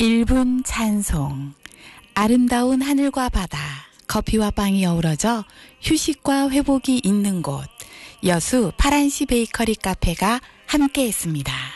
1분 찬송. 아름다운 하늘과 바다, 커피와 빵이 어우러져 휴식과 회복이 있는 곳, 여수 파란시 베이커리 카페가 함께했습니다.